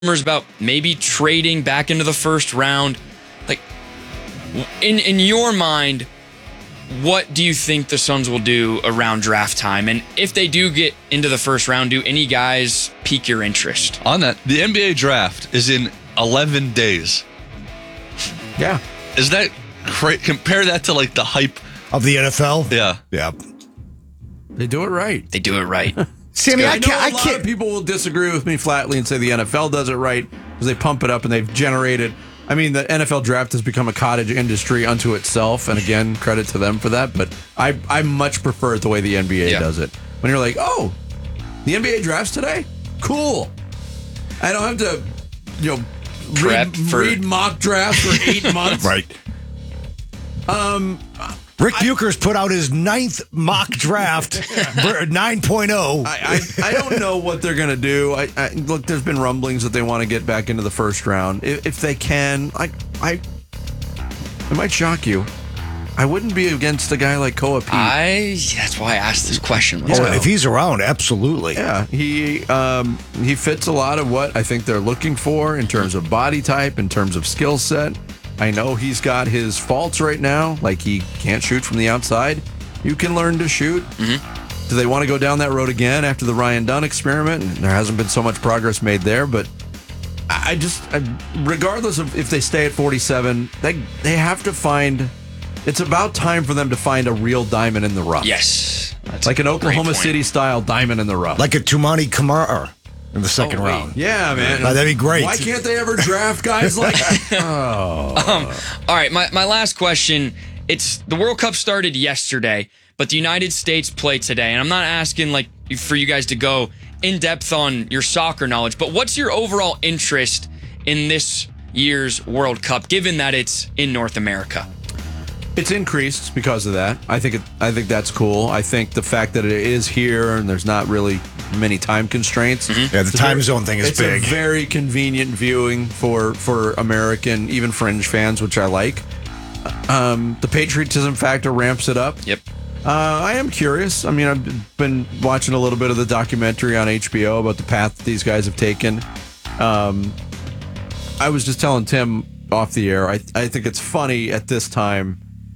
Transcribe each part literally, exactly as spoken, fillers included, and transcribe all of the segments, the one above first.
rumors about maybe trading back into the first round. Like, in in your mind, what do you think the Suns will do around draft time? And if they do get into the first round, do any guys pique your interest? On that, the N B A draft is in eleven days. Yeah. Is that great? Compare that to like the hype of the N F L? Yeah. Yeah. They do it right. They do it right. Sammy, I, I know can't. a I lot can't. of people will disagree with me flatly and say the N F L does it right because they pump it up and they've generated. I mean, the N F L draft has become a cottage industry unto itself, and again, credit to them for that. But I, I much prefer it the way the N B A Yeah. does it. When you're like, oh, the N B A drafts today, cool. I don't have to, you know, Prep read, for- read mock drafts for eight months. Right. Um, Rick Bucher's put out his ninth mock draft, nine point oh. I, I, I don't know what they're going to do. I, I Look, there's been rumblings that they want to get back into the first round. If, if they can, I, I, it might shock you. I wouldn't be against a guy like Koa Pete. I. That's why I asked this question. Let's Oh, go. if he's around, absolutely. Yeah, he um, he fits a lot of what I think they're looking for in terms of body type, in terms of skill set. I know he's got his faults right now, like he can't shoot from the outside. You can learn to shoot. Mm-hmm. Do they want to go down that road again after the Ryan Dunn experiment? And there hasn't been so much progress made there, but I just, I, regardless of if they stay at forty-seven, they they have to find. It's about time for them to find a real diamond in the rough. Yes. That's Like an a great Oklahoma point. City style diamont in the rough. Like a Tumani Kamara in the second Oh, wait. round. Yeah, man. Uh, that'd be great. Why can't they ever draft guys like that? Um, all right, my, my last question. It's the World Cup started yesterday, but the United States play today. And I'm not asking like for you guys to go in depth on your soccer knowledge, but what's your overall interest in this year's World Cup, given that it's in North America? It's increased because of that. I think it, I think that's cool. I think the fact that it is here and there's not really many time constraints. Mm-hmm. Yeah, the It's a time very- zone thing is it's big. a very convenient viewing for for American, even fringe fans, which I like. Um, the patriotism factor ramps it up. Yep. Uh, I am curious. I mean, I've been watching a little bit of the documentary on H B O about the path that these guys have taken. Um, I was just telling Tim off the air, I, I think it's funny at this time.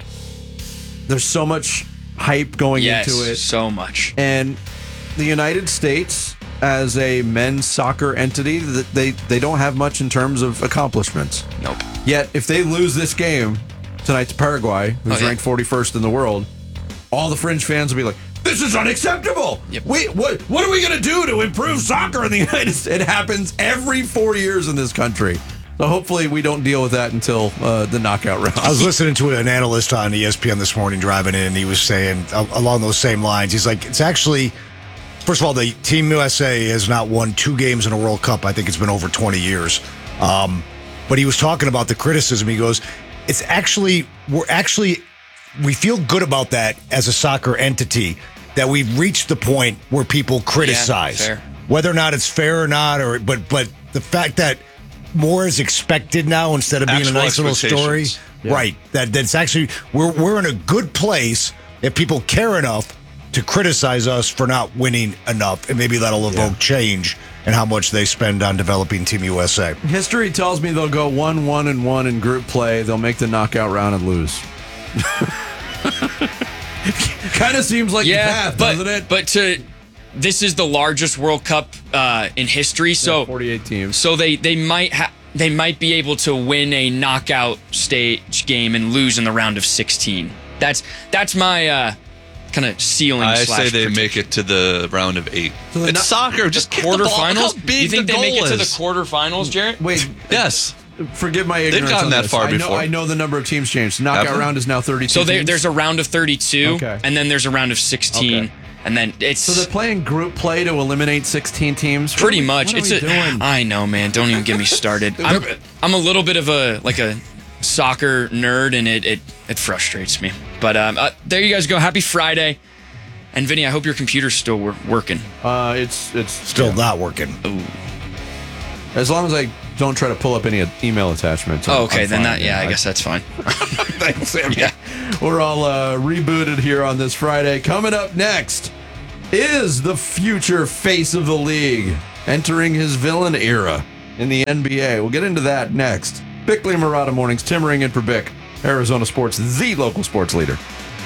There's so much hype going Yes, into it. so much. And the United States, as a men's soccer entity, th- they, they don't have much in terms of accomplishments. Nope. Yet, if they lose this game tonight to Paraguay, who's Oh, yeah. ranked forty-first in the world, all the fringe fans will be like, this is unacceptable. Yep. Wait, what, what are we going to do to improve soccer in the United States? It happens every four years in this country. So hopefully we don't deal with that until uh, the knockout round. I was listening to an analyst on E S P N this morning driving in, and he was saying uh, along those same lines. He's like, it's actually, first of all, the Team U S A has not won two games in a World Cup. I think it's been over twenty years. Um, but he was talking about the criticism. He goes, it's actually, we're actually, we feel good about that as a soccer entity, that we've reached the point where people criticize. fair. Whether or not it's fair or not, or but but the fact that more is expected now instead of being Actual a nice little story. expectations. Right. That that's actually we're we're in a good place if people care enough to criticize us for not winning enough, and maybe that'll evoke Yeah. change in how much they spend on developing Team U S A. History tells me they'll go one, one, and one in group play. They'll make the knockout round and lose. Kind of seems like the Yeah, path, but doesn't it? but to this is the largest World Cup uh, in history, so forty-eight teams. so they they might ha- they might be able to win a knockout stage game and lose in the round of sixteen. That's that's my uh, kind of ceiling. I slash say they prediction. make it to the round of eight. So the it's no- soccer. Just kick the ball. Look quarterfinals. how big You think the they goal make it to the is. quarterfinals, Jarrett? Wait, Yes. forgive my ignorance. gotten on that this. far I know, before. I know the number of teams changed. Knockout Have they? round is now thirty-two. So there, teams. there's a round of thirty-two, Okay. and then there's a round of sixteen, Okay. and then it's So they're playing group play to eliminate sixteen teams. What pretty are we- much. What are It's we a. doing? I know, man. Don't even get me started. I'm, I'm a little bit of a like a soccer nerd, and it it, it frustrates me. But um, uh, there you guys go. Happy Friday, and Vinny, I hope your computer's still wor- working. Uh, it's it's Still not working. as long as I don't try to pull up any email attachments. I'm- Oh, okay, I'm then fine. that yeah, I guess that's fine. Thanks, Sam. Yeah. We're all uh, rebooted here on this Friday. Coming up next is the future face of the league entering his villain era. in the N B A. We'll get into that next. Bickley and Murata Mornings, Tim Ring in for Bick. Arizona Sports, the local sports leader.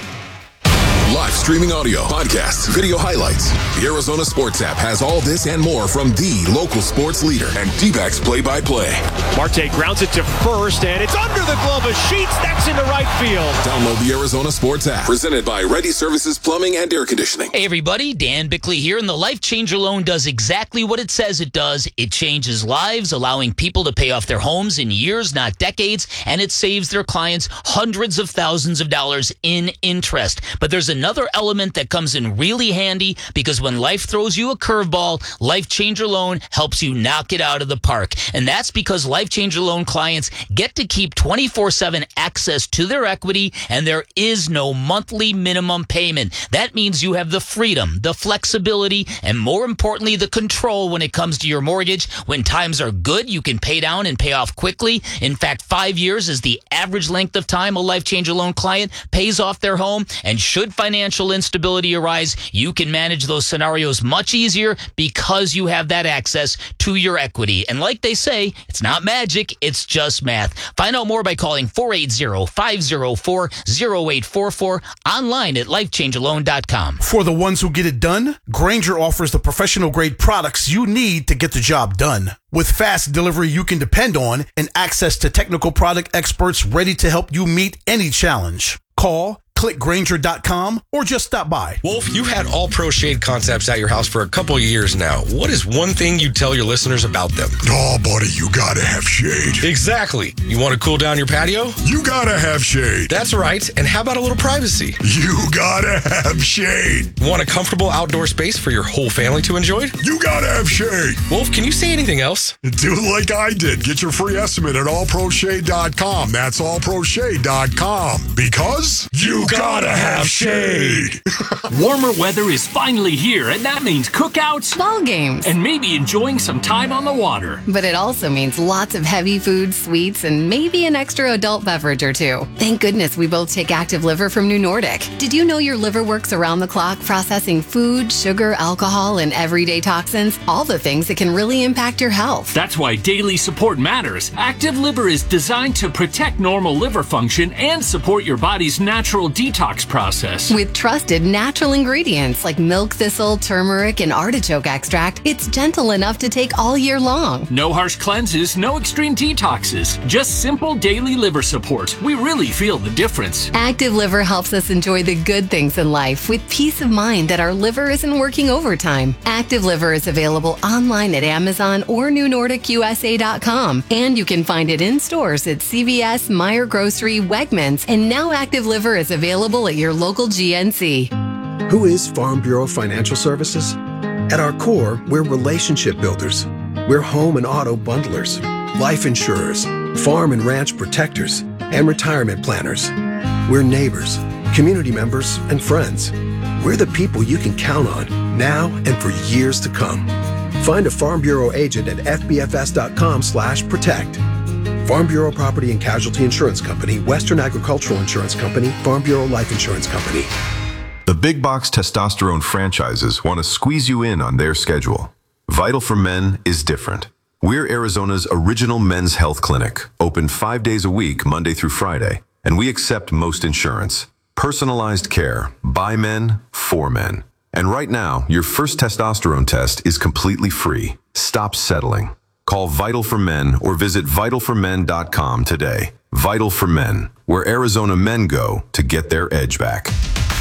Live streaming audio, podcasts, video highlights. The Arizona Sports app has all this and more from the local sports leader and D-backs play-by-play. Marte grounds it to first, and it's under the glove of Sheets. That's into right field. Download the Arizona Sports app, presented by Ready Services Plumbing and Air Conditioning. Hey, everybody. Dan Bickley here, and the Life Changer Loan does exactly what it says it does. It changes lives, allowing people to pay off their homes in years, not decades, and it saves their clients hundreds of thousands of dollars in interest. But there's another element that comes in really handy, because when life throws you a curveball, Life Changer Loan helps you knock it out of the park. And that's because Life Changer Loan clients get to keep twenty-four seven access to their equity, and there is no monthly minimum payment. That means you have the freedom, the flexibility, and more importantly, the control when it comes to your mortgage. When times are good, you can pay down and pay off quickly. In fact, five years is the average length of time a Life Changer Loan client pays off their home. And should financial instability arise, you can manage those scenarios much easier because you have that access to your equity. And like they say, it's not magic, it's just math. Find out more by calling four eight zero, five zero four, zero eight four four, online at life changer loan dot com. For the ones who get it done, Grainger offers the professional-grade products you need to get the job done. With fast delivery you can depend on and access to technical product experts ready to help you meet any challenge. Call, click Grainger dot com, or just stop by. Wolf, you've had All Pro Shade concepts at your house for a couple of years now. What is one thing you tell your listeners about them? Oh, buddy, you gotta have shade. Exactly. You want to cool down your patio? You gotta have shade. That's right. And how about a little privacy? You gotta have shade. Want a comfortable outdoor space for your whole family to enjoy? You gotta have shade. Wolf, can you say anything else? Do like I did. Get your free estimate at all pro shade dot com. That's all pro shade dot com. Because you gotta have shade. Warmer weather is finally here, and that means cookouts, ball games, and maybe enjoying some time on the water. But it also means lots of heavy food, sweets, and maybe an extra adult beverage or two. Thank goodness we both take Active Liver from New Nordic. Did you know your liver works around the clock processing food, sugar, alcohol, and everyday toxins? All the things that can really impact your health. That's why daily support matters. Active Liver is designed to protect normal liver function and support your body's natural detox process. With trusted natural ingredients like milk thistle, turmeric, and artichoke extract, it's gentle enough to take all year long. No harsh cleanses, no extreme detoxes, just simple daily liver support. We really feel the difference. Active Liver helps us enjoy the good things in life with peace of mind that our liver isn't working overtime. Active Liver is available online at Amazon or new nordic u s a dot com, and you can find it in stores at C V S, Meijer Grocery, Wegmans, and now Active Liver is available at your local G N C. Who is Farm Bureau Financial Services? At our core, we're relationship builders. We're home and auto bundlers, life insurers, farm and ranch protectors, and retirement planners. We're neighbors, community members, and friends. We're the people you can count on now and for years to come. Find a Farm Bureau agent at f b f s dot com slash protect. Farm Bureau Property and Casualty Insurance Company, Western Agricultural Insurance Company, Farm Bureau Life Insurance Company. The big box testosterone franchises want to squeeze you in on their schedule. Vital for Men is different. We're Arizona's original men's health clinic, open five days a week, Monday through Friday, and we accept most insurance. Personalized care, by men, for men. And right now, your first testosterone test is completely free. Stop settling. Call Vital for Men or visit vital for men dot com today. Vital for Men, where Arizona men go to get their edge back.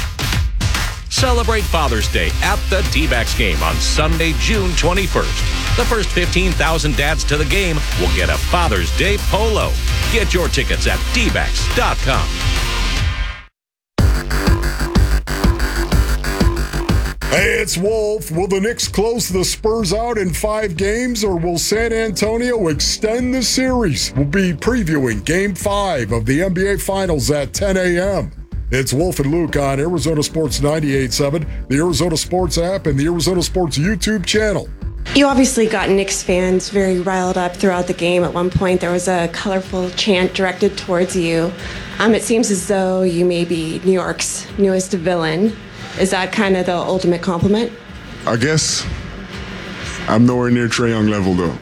Celebrate Father's Day at the D-backs game on Sunday, June twenty-first. The first fifteen thousand dads to the game will get a Father's Day polo. Get your tickets at d backs dot com. Hey, it's Wolf. Will the Knicks close the Spurs out in five games, or will San Antonio extend the series? We'll be previewing Game five of the N B A Finals at ten a.m. It's Wolf and Luke on Arizona Sports ninety-eight point seven, the Arizona Sports app, and the Arizona Sports YouTube channel. You obviously got Knicks fans very riled up throughout the game. At one point, there was a colorful chant directed towards you. Um, it seems as though you may be New York's newest villain. Is that kind of the ultimate compliment? I guess I'm nowhere near Trae Young level, though.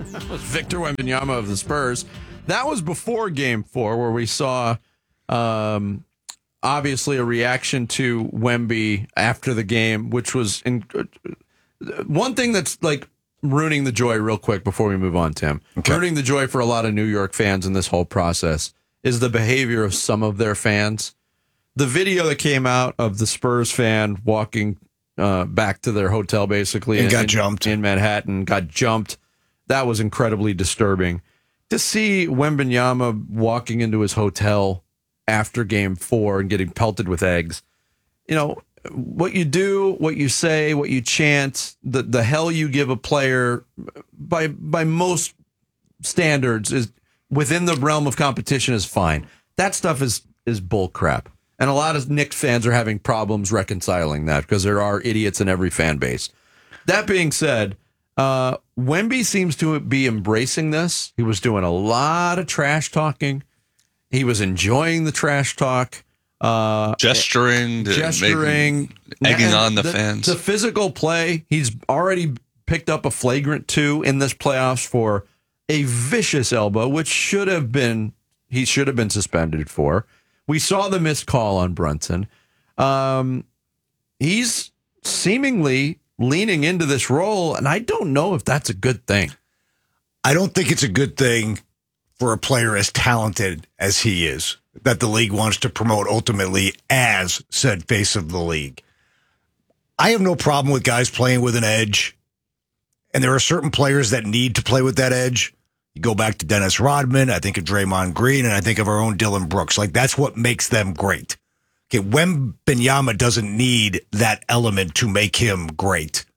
That was Victor Wembanyama of the Spurs. That was before Game Four, where we saw um, obviously a reaction to Wemby after the game, which was in, uh, one thing that's like ruining the joy real quick before we move on, Tim. Okay. Ruining the joy for a lot of New York fans in this whole process is the behavior of some of their fans. The video that came out of the Spurs fan walking uh, back to their hotel, basically, and in, got in, jumped in Manhattan, got jumped. That was incredibly disturbing. To see Wembanyama walking into his hotel after Game Four and getting pelted with eggs, you know, what you do, what you say, what you chant, the the hell you give a player, by by most standards, is within the realm of competition is fine. That stuff is is bull crap. And a lot of Knicks fans are having problems reconciling that because there are idiots in every fan base. That being said, uh, Wemby seems to be embracing this. He was doing a lot of trash talking. He was enjoying the trash talk. Uh, gesturing, gesturing, egging on the, the fans. The physical play, he's already picked up a flagrant two in this playoffs for a vicious elbow, which should have been, he should have been suspended for. We saw the missed call on Brunson. Um, he's seemingly leaning into this role, and I don't know if that's a good thing. I don't think it's a good thing for a player as talented as he is, that the league wants to promote ultimately as said face of the league. I have no problem with guys playing with an edge, and there are certain players that need to play with that edge. You go back to Dennis Rodman, I think of Draymond Green, and I think of our own Dylan Brooks. Like, that's what makes them great. Okay, Wembanyama doesn't need that element to make him great.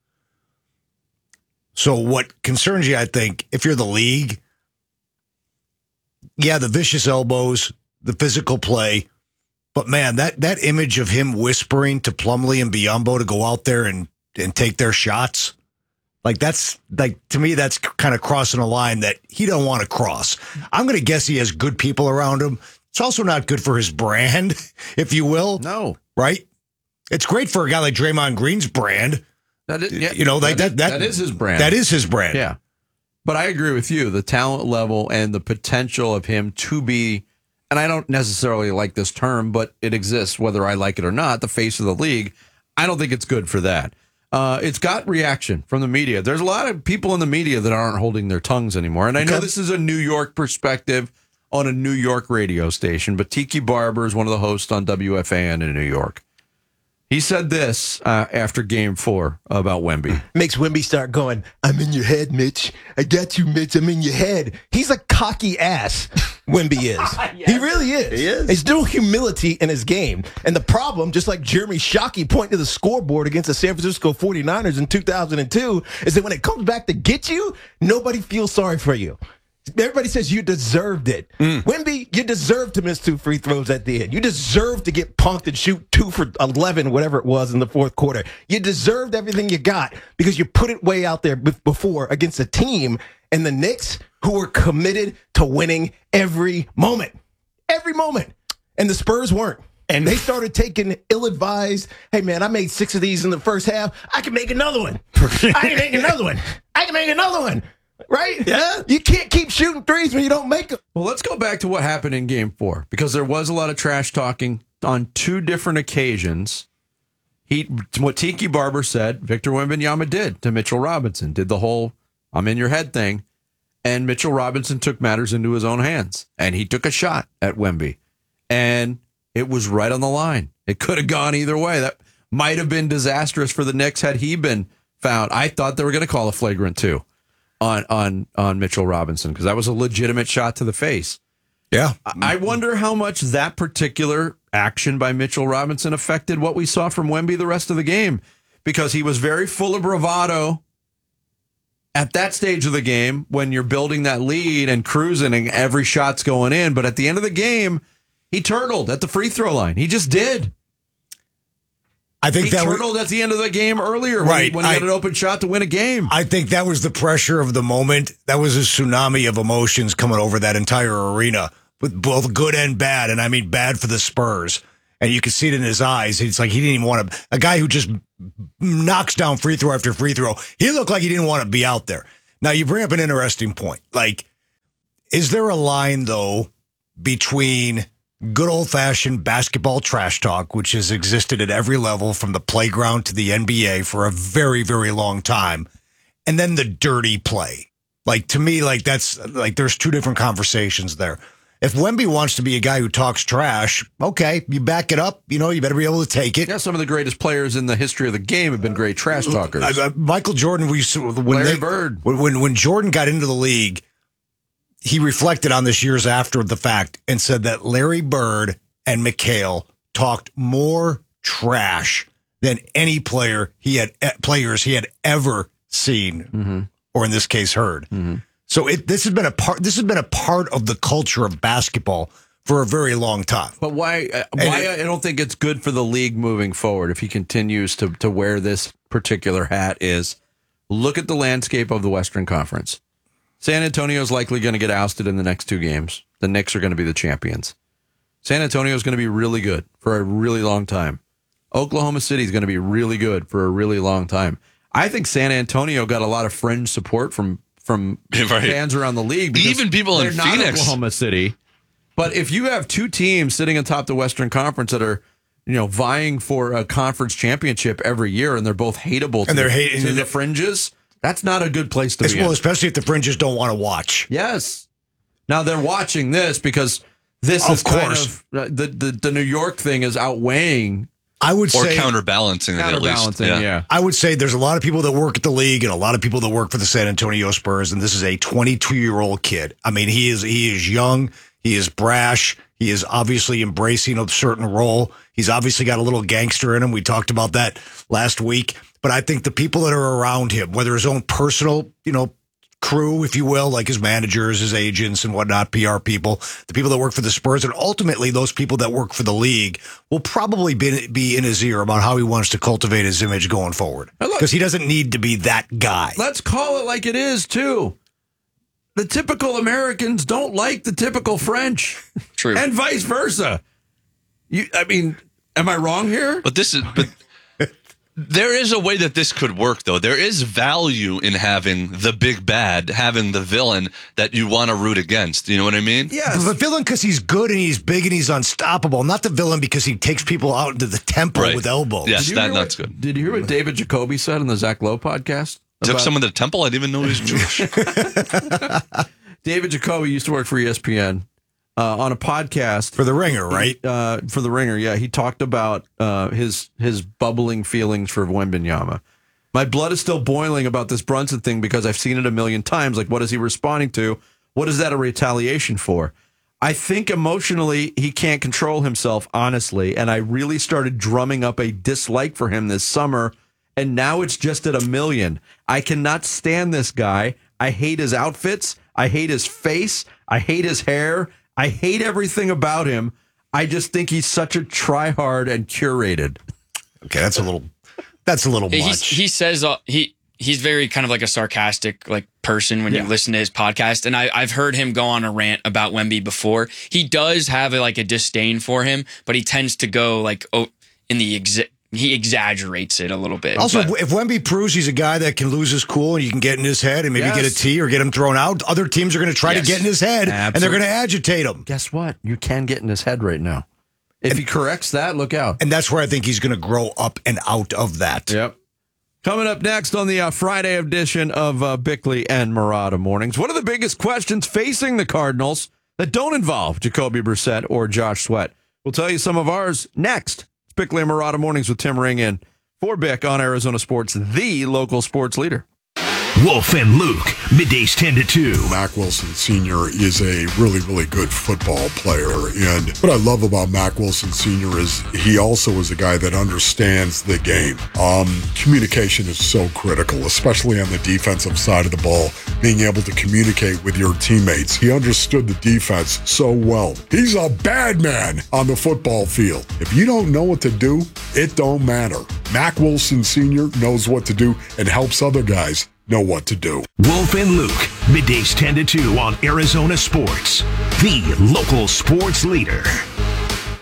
So what concerns you, I think, if you're the league, yeah, the vicious elbows, the physical play, but man, that that image of him whispering to Plumlee and Biyombo to go out there and, and take their shots, like that's like to me that's kind of crossing a line that he don't want to cross. I'm going to guess he has good people around him. It's also not good for his brand, if you will. No, right? It's great for a guy like Draymond Green's brand. That is, yeah, you know, like that, that, that, that is his brand. That is his brand. Yeah. But I agree with you. The talent level and the potential of him to be, and I don't necessarily like this term, but it exists whether I like it or not, the face of the league. I don't think it's good for that. Uh, it's got reaction from the media. There's a lot of people in the media that aren't holding their tongues anymore. And I know this is a New York perspective on a New York radio station, but Tiki Barber is one of the hosts on W F A N in New York. He said this uh, after Game Four about Wemby. Makes Wemby start going, I'm in your head, Mitch. I got you, Mitch. I'm in your head. He's a cocky ass, Wemby is. Yes. He really is. He is. There's no humility in his game. And the problem, just like Jeremy Shockey pointing to the scoreboard against the San Francisco forty-niners in two thousand two, is that when it comes back to get you, nobody feels sorry for you. Everybody says you deserved it. Mm. Wemby, you deserved to miss two free throws at the end. You deserved to get punked and shoot two for eleven, whatever it was in the fourth quarter. You deserved everything you got because you put it way out there before against a team and the Knicks who were committed to winning every moment. Every moment. And the Spurs weren't. And they started taking ill-advised, hey, man, I made six of these in the first half. I can make another one. I can make another one. I can make another one. Right? Yeah. You can't keep shooting threes when you don't make them. Well, let's go back to what happened in Game Four, because there was a lot of trash talking on two different occasions. He, what Tiki Barber said, Victor Wembanyama did to Mitchell Robinson, did the whole I'm in your head thing. And Mitchell Robinson took matters into his own hands, and he took a shot at Wemby. And it was right on the line. It could have gone either way. That might have been disastrous for the Knicks had he been found. I thought they were going to call a flagrant two on on on Mitchell Robinson because that was a legitimate shot to the face. Yeah. I wonder how much that particular action by Mitchell Robinson affected what we saw from Wemby the rest of the game, because he was very full of bravado at that stage of the game when you're building that lead and cruising and every shot's going in. But at the end of the game, he turtled at the free throw line. He just did. I think he that turtled was, at the end of the game earlier right, when he, when he I, had an open shot to win a game. I think that was the pressure of the moment. That was a tsunami of emotions coming over that entire arena, with both good and bad. And I mean bad for the Spurs. And you could see it in his eyes. It's like he didn't even want to, a guy who just knocks down free throw after free throw. He looked like he didn't want to be out there. Now, you bring up an interesting point. Like, is there a line, though, between good old-fashioned basketball trash talk, which has existed at every level from the playground to the N B A for a very, very long time, and then the dirty play? Like, to me, like, that's, like, there's two different conversations there. If Wemby wants to be a guy who talks trash, okay, you back it up. You know, you better be able to take it. Yeah, some of the greatest players in the history of the game have been great trash talkers. Uh, uh, Michael Jordan, we when Larry they, Bird. When, when when Jordan got into the league, he reflected on this years after the fact and said that Larry Bird and McHale talked more trash than any player he had players he had ever seen, mm-hmm. or in this case, heard. Mm-hmm. So it this has been a part. This has been a part of the culture of basketball for a very long time. But why? Uh, why it, I don't think it's good for the league moving forward if he continues to to wear this particular hat. Is look at the landscape of the Western Conference. San Antonio is likely going to get ousted in the next two games. The Knicks are going to be the champions. San Antonio is going to be really good for a really long time. Oklahoma City is going to be really good for a really long time. I think San Antonio got a lot of fringe support from from right. fans around the league. Even people in not Phoenix. Oklahoma City. But if you have two teams sitting atop the Western Conference that are, you know, vying for a conference championship every year, and they're both hateable to, and they're the, hating to the fringes, that's not a good place to as be. Well, in. especially if the fringes don't want to watch. Yes. Now they're watching this because this of is course kind of, the, the the New York thing is outweighing. I would or say counterbalancing, counterbalancing at least. Yeah. yeah. I would say there's a lot of people that work at the league and a lot of people that work for the San Antonio Spurs, and this is a twenty-two-year-old kid. I mean, he is he is young, he is brash, he is obviously embracing a certain role. He's obviously got a little gangster in him. We talked about that last week. But I think the people that are around him, whether his own personal, you know, crew, if you will, like his managers, his agents and whatnot, P R people, the people that work for the Spurs, and ultimately those people that work for the league will probably be, be in his ear about how he wants to cultivate his image going forward. Because he doesn't need to be that guy. Let's call it like it is, too. The typical Americans don't like the typical French. True. And vice versa. You, I mean, am I wrong here? But this is... But there is a way that this could work, though. There is value in having the big bad, having the villain that you want to root against. You know what I mean? Yeah, the villain because he's good and he's big and he's unstoppable. Not the villain because he takes people out into the temple right. with elbows. Yes, that, that's what, good. Did you hear what David Jacoby said on the Zach Lowe podcast? Took about- someone to the temple? I didn't even know he was Jewish. David Jacoby used to work for E S P N. Uh, on a podcast for the Ringer, right? Uh, for the Ringer, yeah. He talked about uh, his his bubbling feelings for Wembanyama. My blood is still boiling about this Brunson thing because I've seen it a million times. Like, what is he responding to? What is that a retaliation for? I think emotionally he can't control himself, honestly, and I really started drumming up a dislike for him this summer, and now it's just at a million. I cannot stand this guy. I hate his outfits. I hate his face. I hate his hair. I hate everything about him. I just think he's such a try-hard and curated. Okay, that's a little that's a little much. He's, he says uh, he he's very kind of like a sarcastic like person when Yeah. you listen to his podcast, and I, I've heard him go on a rant about Wemby before. He does have a, like a disdain for him, but he tends to go like oh in the exa- he exaggerates it a little bit. Also, but- if Wemby proves he's a guy that can lose his cool and you can get in his head and maybe Yes. get a tee or get him thrown out, other teams are going to try Yes. to get in his head and they're going to agitate him. Guess what? You can get in his head right now. If he corrects that, look out. And that's where I think he's going to grow up and out of that. Yep. Coming up next on the uh, Friday edition of uh, Bickley and Murata Mornings, what are the biggest questions facing the Cardinals that don't involve Jacoby Brissett or Josh Sweat? We'll tell you some of ours next. It's Bickley and Murata Mornings with Tim Ring in for Bick on Arizona Sports, the local sports leader. Wolf and Luke, middays ten to two. Mack Wilson Senior is a really, really good football player. And what I love about Mack Wilson Senior is he also is a guy that understands the game. Um, communication is so critical, especially on the defensive side of the ball, being able to communicate with your teammates. He understood the defense so well. He's a bad man on the football field. If you don't know what to do, it don't matter. Mack Wilson Senior knows what to do and helps other guys know what to do. Wolf and Luke, middays ten to two on Arizona Sports, the local sports leader.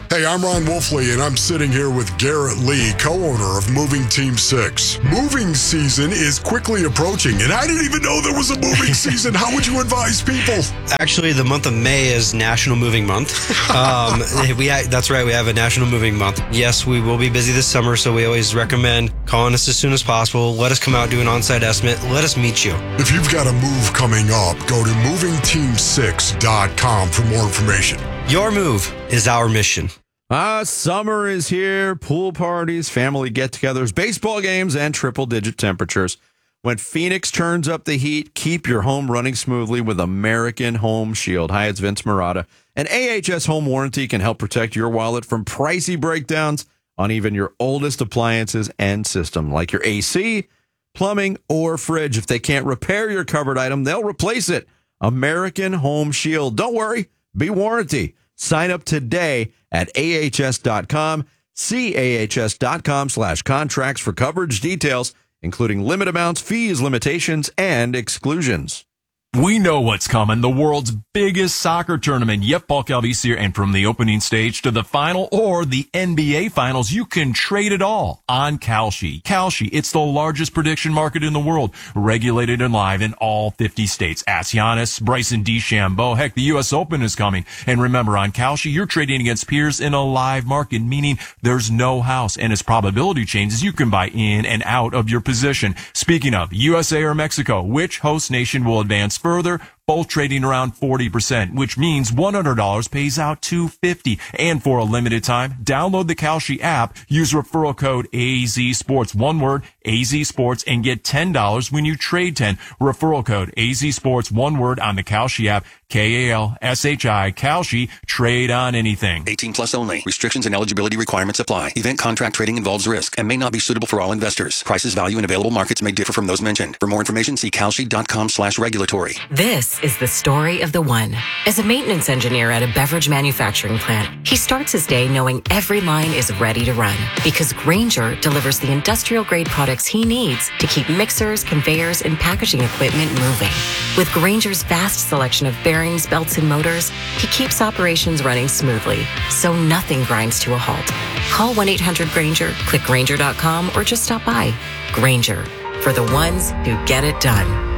Hey, I'm Ron Wolfley, and I'm sitting here with Garrett Lee, co-owner of Moving Team six. Moving season is quickly approaching, and I didn't even know there was a moving season. How would you advise people? Actually, the month of May is National Moving Month. Um, we That's right, we have a National Moving Month. Yes, we will be busy this summer, so we always recommend calling us as soon as possible. Let us come out, do an on-site estimate. Let us meet you. If you've got a move coming up, go to moving team six dot com for more information. Your move is our mission. Ah, summer is here. Pool parties, family get-togethers, baseball games, and triple-digit temperatures. When Phoenix turns up the heat, keep your home running smoothly with American Home Shield. Hi, it's Vince Marotta. An A H S home warranty can help protect your wallet from pricey breakdowns on even your oldest appliances and system, like your A C, plumbing, or fridge. If they can't repair your covered item, they'll replace it. American Home Shield. Don't worry, be warranty. Sign up today at A H S dot com. See A H S dot com slash contracts for coverage details, including limit amounts, fees, limitations, and exclusions. We know what's coming. The world's biggest soccer tournament. Yep, Paul Calvise here. And from the opening stage to the final or the N B A finals, you can trade it all on Kalshi. Kalshi, it's the largest prediction market in the world, regulated and live in all fifty states. Ask Giannis, Bryson DeChambeau. Heck, the U S Open is coming. And remember, on Kalshi, you're trading against peers in a live market, meaning there's no house. And as probability changes, you can buy in and out of your position. Speaking of U S A or Mexico, which host nation will advance further? Both trading around forty percent, which means one hundred dollars pays out two hundred fifty dollars. And for a limited time, download the Kalshi app, use referral code A Z Sports, one word, A Z Sports, and get ten dollars when you trade ten. Referral code A Z Sports, one word, on the Kalshi app, K A L S H I, Kalshi, trade on anything. eighteen plus only. Restrictions and eligibility requirements apply. Event contract trading involves risk and may not be suitable for all investors. Prices, value, and available markets may differ from those mentioned. For more information, see kalshi dot com slash regulatory. This is the story of the one. As a maintenance engineer at a beverage manufacturing plant, he starts his day knowing every line is ready to run because Grainger delivers the industrial-grade products he needs to keep mixers, conveyors, and packaging equipment moving. With Grainger's vast selection of bearings, belts, and motors, he keeps operations running smoothly, so nothing grinds to a halt. Call one eight hundred Grainger, click Grainger dot com, or just stop by. Grainger, for the ones who get it done.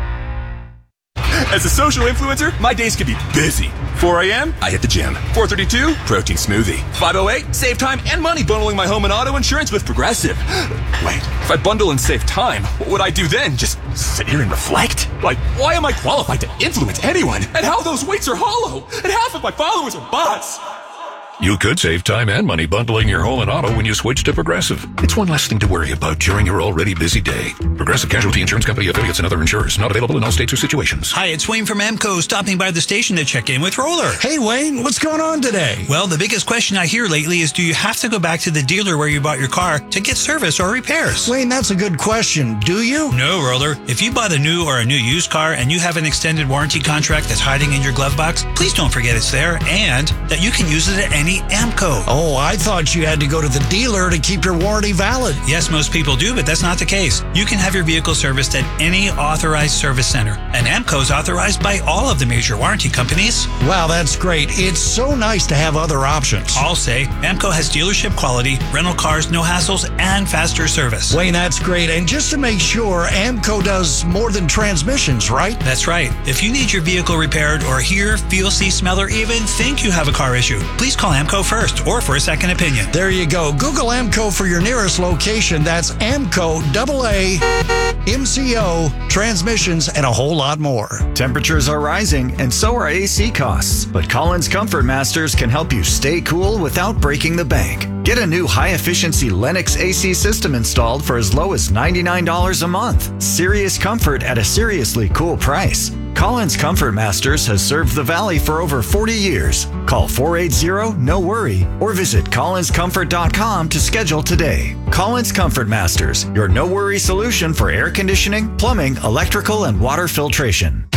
As a social influencer, my days can be busy. four a.m., I hit the gym. four thirty-two, protein smoothie. five oh eight, save time and money bundling my home and auto insurance with Progressive. Wait, if I bundle and save time, what would I do then? Just sit here and reflect? Like, why am I qualified to influence anyone? And how those weights are hollow? And half of my followers are bots. You could save time and money bundling your home and auto when you switch to Progressive. It's one less thing to worry about during your already busy day. Progressive Casualty Insurance Company, affiliates, and other insurers. Not available in all states or situations. Hi, it's Wayne from AMCO, stopping by the station to check in with Roller. Hey, Wayne, what's going on today? Well, the biggest question I hear lately is, do you have to go back to the dealer where you bought your car to get service or repairs? Wayne, that's a good question. Do you? No, Roller. If you bought a new or a new used car and you have an extended warranty contract that's hiding in your glove box, please don't forget it's there and that you can use it at any AMCO. Oh, I thought you had to go to the dealer to keep your warranty valid. Yes, most people do, but that's not the case. You can have your vehicle serviced at any authorized service center. And AMCO is authorized by all of the major warranty companies. Wow, that's great. It's so nice to have other options. I'll say AMCO has dealership quality, rental cars, no hassles, and faster service. Wayne, that's great. And just to make sure, AMCO does more than transmissions, right? That's right. If you need your vehicle repaired or hear, feel, see, smell, or even think you have a car issue, please call AMCO first or for a second opinion. There you go. Google AMCO for your nearest location. That's AMCO, double A, M C O, transmissions, and a whole lot more. Temperatures are rising, and so are A C costs. But Collins Comfort Masters can help you stay cool without breaking the bank. Get a new high-efficiency Lennox A C system installed for as low as ninety-nine dollars a month. Serious comfort at a seriously cool price. Collins Comfort Masters has served the Valley for over forty years. Call four eight zero, N O worry or visit collins comfort dot com to schedule today. Collins Comfort Masters, your no-worry solution for air conditioning, plumbing, electrical, and water filtration.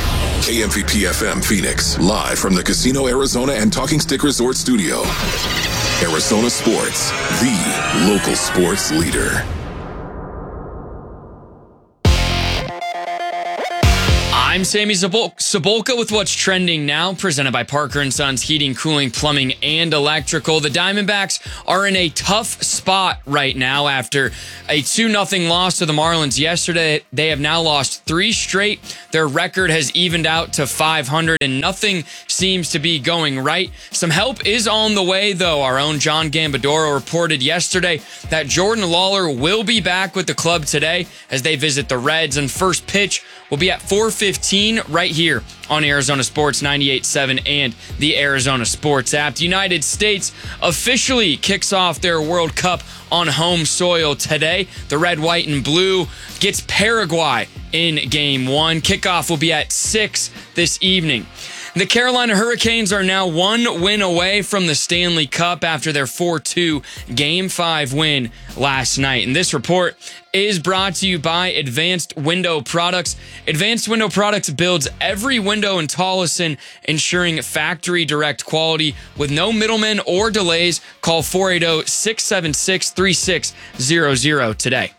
K M V P F M Phoenix, live from the Casino Arizona and Talking Stick Resort Studio. Arizona Sports, the local sports leader. I'm Sammy Zabol- Sabolka with what's trending now, presented by Parker and Sons Heating, Cooling, Plumbing, and Electrical. The Diamondbacks are in a tough spot right now after a two nothing loss to the Marlins yesterday. They have now lost three straight. Their record has evened out to five hundred, and nothing seems to be going right. Some help is on the way, though. Our own John Gambadoro reported yesterday that Jordan Lawler will be back with the club today as they visit the Reds, and first pitch will be at four fifteen right here on Arizona Sports ninety-eight point seven and the Arizona Sports app. The United States officially kicks off their World Cup on home soil today. The red, white, and blue gets Paraguay in game one. Kickoff will be at six this evening. The Carolina Hurricanes are now one win away from the Stanley Cup after their four two Game five win last night. And this report is brought to you by Advanced Window Products. Advanced Window Products builds every window in Tolleson, ensuring factory direct quality with no middlemen or delays. Call four eight zero, six seven six, three six zero zero today.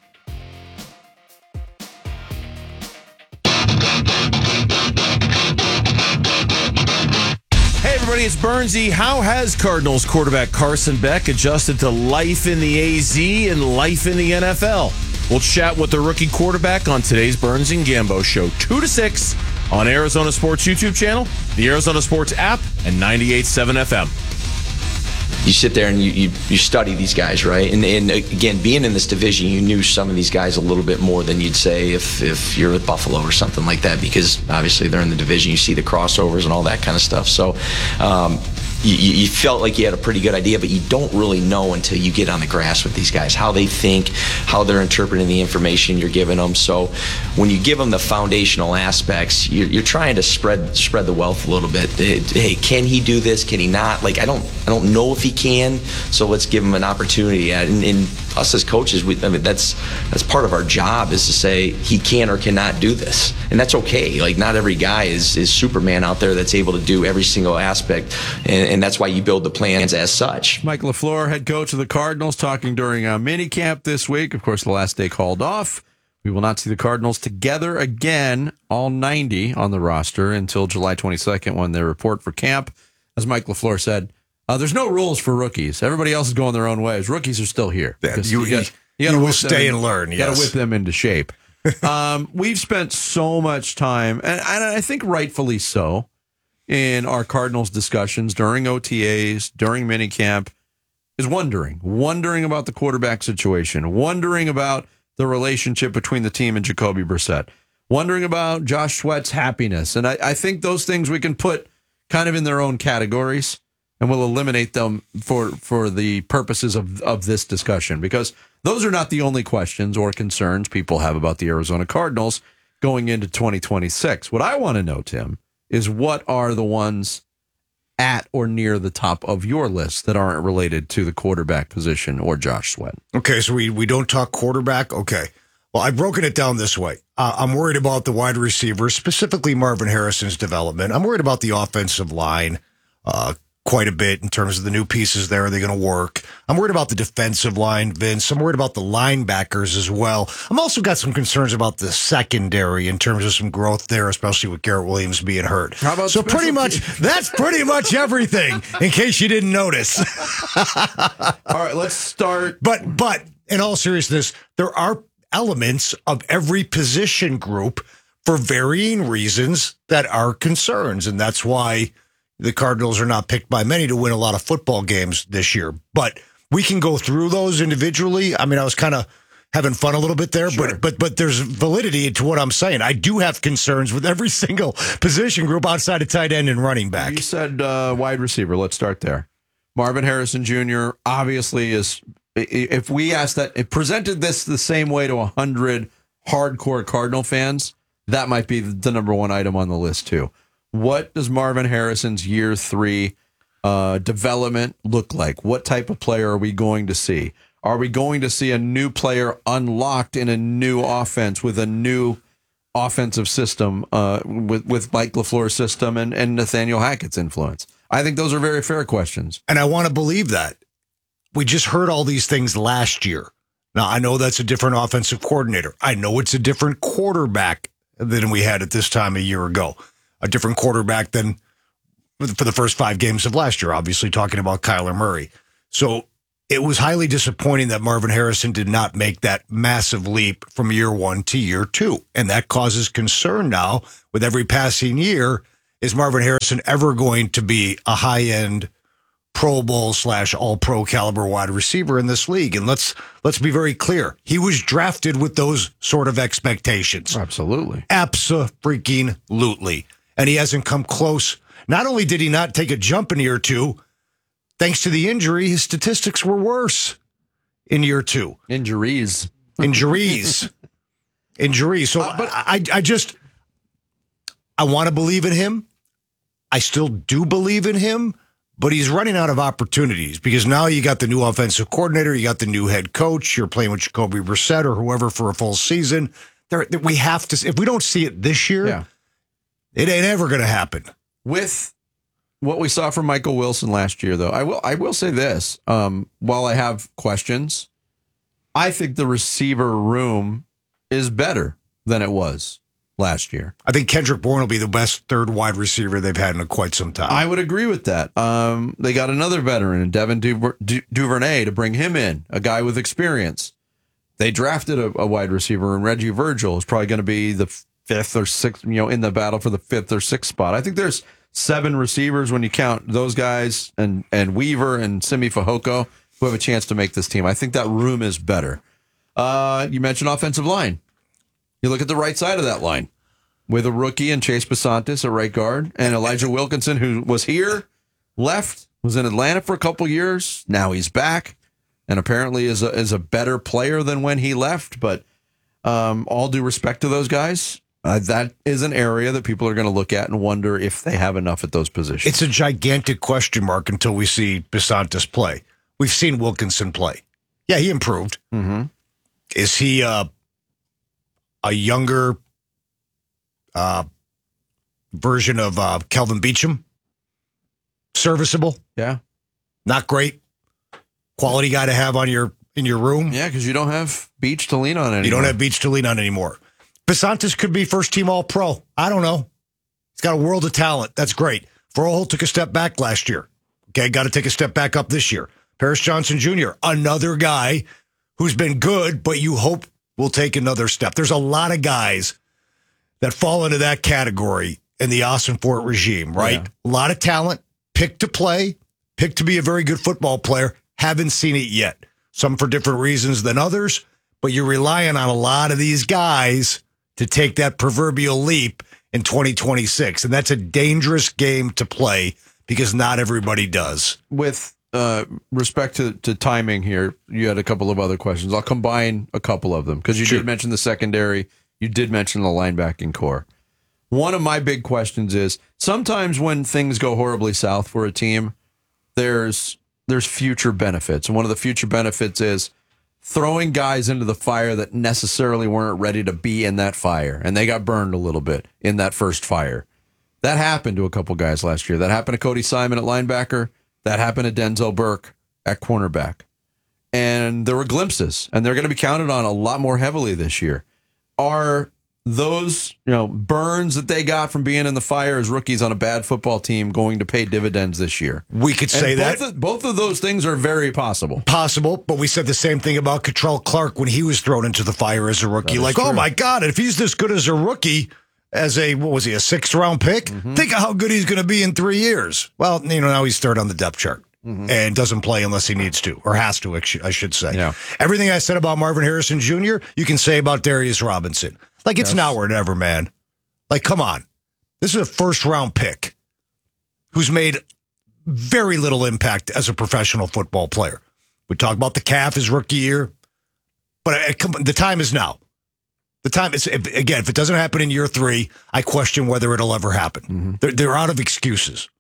Hey everybody, it's Bernsey. How has Cardinals quarterback Carson Beck adjusted to life in the A Z and life in the N F L? We'll chat with the rookie quarterback on today's Burns and Gambo show, two to six on Arizona Sports YouTube channel, the Arizona Sports app, and ninety-eight point seven F M. You sit there and you, you, you study these guys, right? And, and again, being in this division, you knew some of these guys a little bit more than you'd say if, if you're with Buffalo or something like that, because obviously they're in the division. You see the crossovers and all that kind of stuff. So um, you, you felt like you had a pretty good idea, but you don't really know until you get on the grass with these guys, how they think, how they're interpreting the information you're giving them. So when you give them the foundational aspects, you're, you're trying to spread spread the wealth a little bit. Hey, can he do this? Can he not? Like, I don't I don't know if he can, so let's give him an opportunity. And, and us as coaches, we, I mean, that's that's part of our job, is to say he can or cannot do this, and that's okay. Like, not every guy is is Superman out there that's able to do every single aspect, and, and that's why you build the plans as such. Mike LaFleur, head coach of the Cardinals, talking during a mini camp this week. Of course, the last day called off. We will not see the Cardinals together again, all ninety on the roster, until July twenty-second, when they report for camp. As Mike LaFleur said, Uh, there's no rules for rookies. Everybody else is going their own ways. Rookies are still here. Yeah, you, you, got, you, you gotta will stay in, and learn. You Yes. got to whip them into shape. um, we've spent so much time, and, and I think rightfully so, in our Cardinals discussions during O T As, during minicamp, is wondering, wondering about the quarterback situation, wondering about the relationship between the team and Jacoby Brissett, wondering about Josh Sweat's happiness. And I, I think those things we can put kind of in their own categories, and we'll eliminate them for, for the purposes of, of this discussion, because those are not the only questions or concerns people have about the Arizona Cardinals going into twenty twenty-six. What I want to know, Tim, is what are the ones at or near the top of your list that aren't related to the quarterback position or Josh Sweat? Okay, so we, we don't talk quarterback? Okay. Well, I've broken it down this way. Uh, I'm worried about the wide receivers, specifically Marvin Harrison's development. I'm worried about the offensive line uh, quite a bit in terms of the new pieces there. Are they going to work? I'm worried about the defensive line, Vince. I'm worried about the linebackers as well. I'm also got some concerns about the secondary in terms of some growth there, especially with Garrett Williams being hurt. How about so pretty much, that's pretty much everything, in case you didn't notice. All right, let's start. But, but in all seriousness, there are elements of every position group for varying reasons that are concerns. And that's why the Cardinals are not picked by many to win a lot of football games this year. But we can go through those individually. I mean, I was kind of having fun a little bit there, sure. but but but there's validity to what I'm saying. I do have concerns with every single position group outside of tight end and running back. You said uh, wide receiver. Let's start there. Marvin Harrison Junior obviously is, if we asked that, if presented this the same way to one hundred hardcore Cardinal fans, that might be the number one item on the list too. What does Marvin Harrison's year three uh, development look like? What type of player are we going to see? Are we going to see a new player unlocked in a new offense with a new offensive system, uh, with, with Mike LaFleur's system and, and Nathaniel Hackett's influence? I think those are very fair questions. And I want to believe that. We just heard all these things last year. Now, I know that's a different offensive coordinator. I know it's a different quarterback than we had at this time a year ago. A different quarterback than for the first five games of last year, obviously talking about Kyler Murray. So it was highly disappointing that Marvin Harrison did not make that massive leap from year one to year two. And that causes concern now with every passing year. Is Marvin Harrison ever going to be a high-end Pro Bowl slash all-pro caliber wide receiver in this league? And let's let's be very clear. He was drafted with those sort of expectations. Absolutely. Abso-freaking-lutely. And he hasn't come close. Not only did he not take a jump in year two, thanks to the injury, his statistics were worse in year two. Injuries. Injuries. Injuries. So uh, but I, I just, I want to believe in him. I still do believe in him, but he's running out of opportunities because now you got the new offensive coordinator, you got the new head coach, you're playing with Jacoby Brissett or whoever for a full season. There, we have to, if we don't see it this year, yeah. it ain't ever going to happen. With what we saw from Michael Wilson last year, though, I will I will say this. Um, while I have questions, I think the receiver room is better than it was last year. I think Kendrick Bourne will be the best third wide receiver they've had in quite some time. I would agree with that. Um, they got another veteran, Devin Duver- Du- Duvernay, to bring him in, a guy with experience. They drafted a, a wide receiver, and Reggie Virgil is probably going to be the fifth or sixth, you know, in the battle for the fifth or sixth spot. I think there's seven receivers when you count those guys and, and Weaver and Simi Fehoko who have a chance to make this team. I think that room is better. Uh, you mentioned offensive line. You look at the right side of that line with a rookie and Chase Besantis at right guard and Elijah Wilkinson, who was here, left, was in Atlanta for a couple years. Now he's back and apparently is a, is a better player than when he left. But um, all due respect to those guys, uh, that is an area that people are going to look at and wonder if they have enough at those positions. It's a gigantic question mark until we see Besantis play. We've seen Wilkinson play. Yeah, he improved. Mm-hmm. Is he uh, a younger uh, version of uh, Kelvin Beachum? Serviceable? Yeah. Not great. Quality guy to have on your in your room? Yeah, because you don't have Beach to lean on anymore. You don't have Beach to lean on anymore. Besantis could be first team all pro. I don't know. He's got a world of talent. That's great. Verholt took a step back last year. Okay, got to take a step back up this year. Paris Johnson Junior, another guy who's been good, but you hope will take another step. There's a lot of guys that fall into that category in the Austin Fort regime, right? Yeah. A lot of talent, picked to play, picked to be a very good football player. Haven't seen it yet. Some for different reasons than others, but you're relying on a lot of these guys to take that proverbial leap in twenty twenty-six. And that's a dangerous game to play because not everybody does. With uh, respect to, to timing here, you had a couple of other questions. I'll combine a couple of them because you Sure. did mention the secondary. You did mention the linebacking core. One of my big questions is sometimes when things go horribly south for a team, there's there's future benefits. And one of the future benefits is throwing guys into the fire that necessarily weren't ready to be in that fire. And they got burned a little bit in that first fire. That happened to a couple guys last year. That happened to Cody Simon at linebacker. That happened to Denzel Burke at cornerback. And there were glimpses, and they're going to be counted on a lot more heavily this year. Are those, you know, burns that they got from being in the fire as rookies on a bad football team going to pay dividends this year? We could say And that. both of, both of those things are very possible. Possible, but we said the same thing about Cottrell Clark when he was thrown into the fire as a rookie. That is Like, oh true. my God, if he's this good as a rookie, as a, what was he, a sixth round pick? Mm-hmm. Think of how good he's going to be in three years. Well, you know, now he's third on the depth chart Mm-hmm. and doesn't play unless he needs to or has to, I sh- I should say. Yeah. Everything I said about Marvin Harrison Junior, you can say about Darius Robinson. Like, it's Yes. now or never, man. Like, come on. This is a first round pick who's made very little impact as a professional football player. We talk about the calf his rookie year, but uh, come on, the time is now. The time is, if, again, if it doesn't happen in year three, I question whether it'll ever happen. Mm-hmm. They're, they're out of excuses.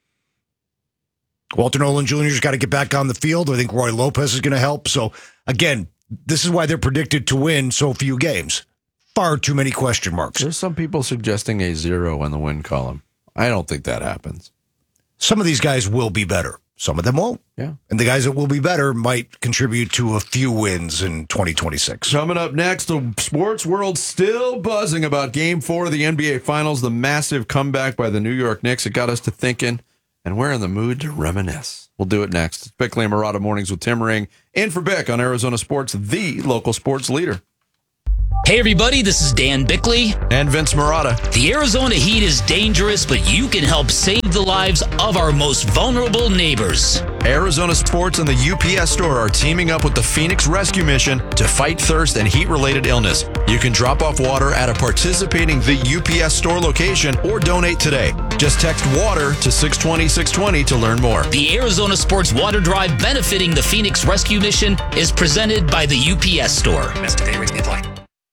Walter Nolan Junior's got to get back on the field. I think Roy Lopez is going to help. So, again, this is why they're predicted to win so few games. Far too many question marks. There's some people suggesting a zero in the win column. I don't think that happens. Some of these guys will be better. some of them won't. Yeah. And the guys that will be better might contribute to a few wins in twenty twenty-six. Coming up next, the sports world still buzzing about Game four of the N B A Finals, the massive comeback by the New York Knicks. It got us to thinking, and we're in the mood to reminisce. We'll do it next. It's Bickley and Marotta Mornings with Tim Ring. In for Bick on Arizona Sports, the local sports leader. Hey everybody, this is Dan Bickley. And Vince Marotta. The Arizona heat is dangerous, but you can help save the lives of our most vulnerable neighbors. Arizona Sports and the U P S Store are teaming up with the Phoenix Rescue Mission to fight thirst and heat-related illness. You can drop off water at a participating The U P S Store location or donate today. Just text WATER to six twenty, six twenty to learn more. The Arizona Sports Water Drive benefiting the Phoenix Rescue Mission is presented by the U P S Store. Best day rates may apply.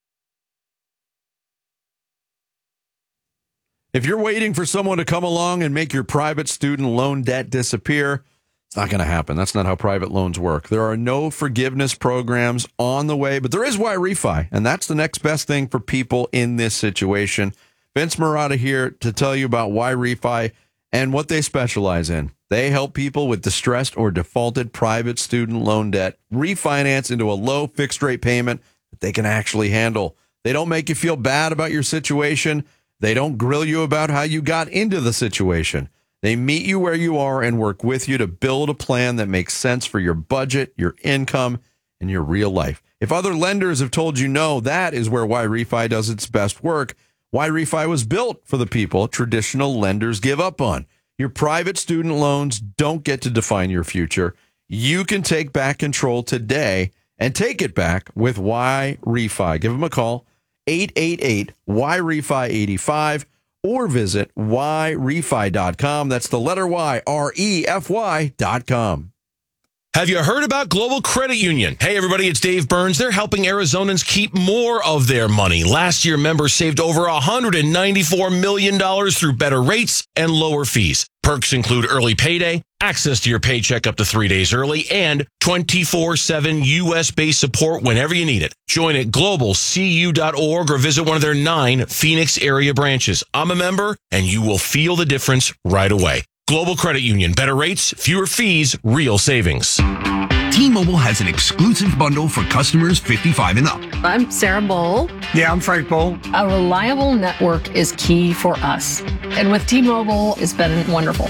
If you're waiting for someone to come along and make your private student loan debt disappear, it's not going to happen. That's not how private loans work. There are no forgiveness programs on the way, but there is Y-Refi, and that's the next best thing for people in this situation. Vince Marotta here to tell you about Y-Refi and what they specialize in. They help people with distressed or defaulted private student loan debt refinance into a low fixed rate payment that they can actually handle. They don't make you feel bad about your situation. They don't grill you about how you got into the situation. They meet you where you are and work with you to build a plan that makes sense for your budget, your income, and your real life. If other lenders have told you no, that is where Y-Refi does its best work. Y-Refi was built for the people traditional lenders give up on. Your private student loans don't get to define your future. You can take back control today and take it back with Y-Refi. Give them a call. eight eight eight Y R E F I eighty-five or visit Y refi dot com. That's the letter Y, R E F Y dot com. Have you heard about Global Credit Union? Hey, everybody, it's Dave Burns. They're helping Arizonans keep more of their money. Last year, members saved over one hundred ninety-four million dollars through better rates and lower fees. Perks include early payday, access to your paycheck up to three days early, and twenty-four seven U S-based support whenever you need it. Join at global c u dot org or visit one of their nine Phoenix area branches. I'm a member, and you will feel the difference right away. Global Credit Union. Better rates, fewer fees, real savings. T-Mobile has an exclusive bundle for customers fifty-five and up. I'm Sarah Bowl. Yeah, I'm Frank Bowl. A reliable network is key for us. And with T-Mobile, it's been wonderful.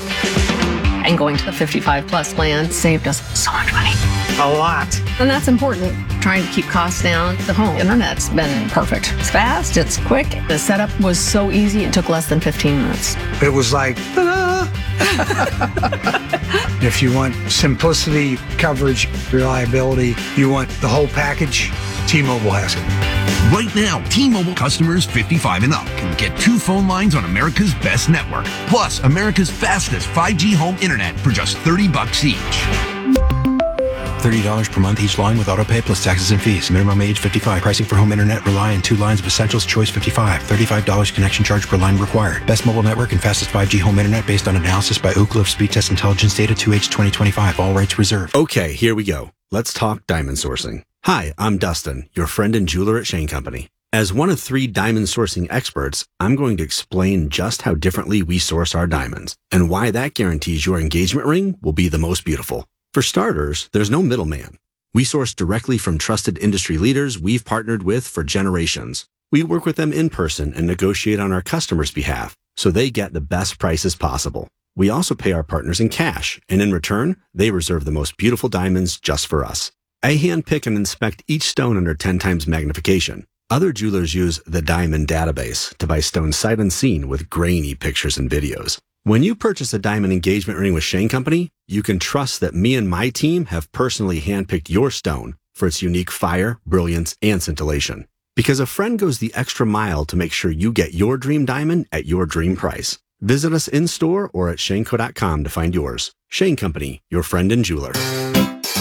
And going to the fifty-five plus plan saved us so much money. A lot. And that's important. Trying to keep costs down. The home internet's been perfect. It's fast, it's quick. The setup was so easy, it took less than fifteen minutes. It was like, ta-da! If you want simplicity, coverage, reliability, you want the whole package, T-Mobile has it. Right now, T-Mobile customers fifty-five and up can get two phone lines on America's best network, plus America's fastest five G home internet for just thirty bucks each. thirty dollars per month each line with autopay plus taxes and fees. Minimum age fifty-five. Pricing for home internet rely on two lines of Essentials Choice fifty-five. thirty-five dollars connection charge per line required. Best mobile network and fastest five G home internet based on analysis by Ookla of Speed Test Intelligence Data two H twenty twenty-five. All rights reserved. Okay, here we go. Let's talk diamond sourcing. Hi, I'm Dustin, your friend and jeweler at Shane Company. As one of three diamond sourcing experts, I'm going to explain just how differently we source our diamonds and why that guarantees your engagement ring will be the most beautiful. For starters, there's no middleman. We source directly from trusted industry leaders we've partnered with for generations. We work with them in person and negotiate on our customers' behalf so they get the best prices possible. We also pay our partners in cash, and in return, they reserve the most beautiful diamonds just for us. I handpick and inspect each stone under ten times magnification. Other jewelers use the Diamond Database to buy stones sight unseen with grainy pictures and videos. When you purchase a diamond engagement ring with Shane Company, you can trust that me and my team have personally handpicked your stone for its unique fire, brilliance, and scintillation. Because a friend goes the extra mile to make sure you get your dream diamond at your dream price. Visit us in-store or at shane co dot com to find yours. Shane Company, your friend and jeweler.